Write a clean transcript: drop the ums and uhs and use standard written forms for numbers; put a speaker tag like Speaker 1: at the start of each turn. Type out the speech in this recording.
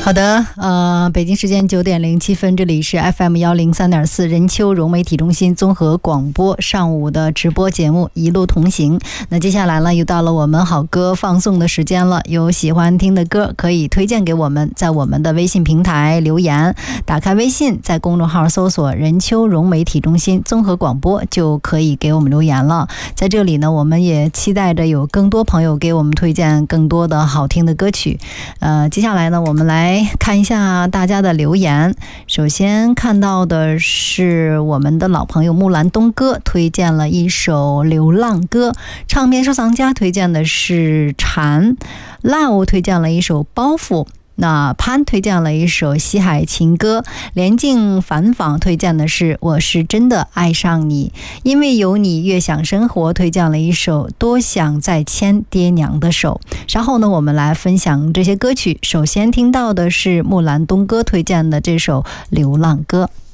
Speaker 1: 好的，北京时间9点07分，这里是 FM103.4 任丘融媒体中心综合广播上午的直播节目一路同行。那接下来呢，又到了我们好歌放送的时间了，有喜欢听的歌可以推荐给我们，在我们的微信平台留言，打开微信，在公众号搜索任丘融媒体中心综合广播就可以给我们留言了。在这里呢，我们也期待着有更多朋友给我们推荐更多的好听的歌曲。接下来呢，我们来看一下大家的留言。首先看到的是我们的老朋友木兰东哥推荐了一首流浪歌，唱片收藏家推荐的是蝉，Love推荐了一首包袱，那潘推荐了一首西海情歌，连静反访推荐的是我是真的爱上你，因为有你越想生活推荐了一首多想再牵爹娘的手。稍后呢，我们来分享这些歌曲。首先听到的是木兰东哥推荐的这首流浪歌。